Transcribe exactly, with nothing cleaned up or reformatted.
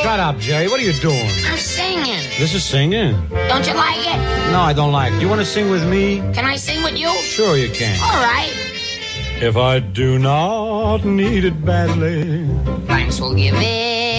shut up, Jerry. What are you doing? I'm singing. This is singing. Don't you like it? No, I don't like it. Do you want to sing with me? Can I sing with you? Sure you can. All right. If I do not need it badly, Thanks will give it.